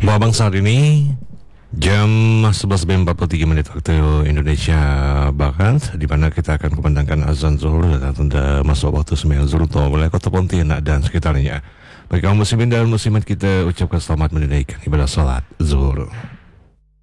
Bahwa bang saat ini jam 11.43 waktu Indonesia Barat, di mana kita akan kumandangkan azan zuhur dan tanda masuk waktu sembahyang zuhur untuk wilayah Kota Pontianak dan sekitarnya. Bagi kaum muslimin dan muslimat, kita ucapkan selamat menunaikan ibadah salat zuhur.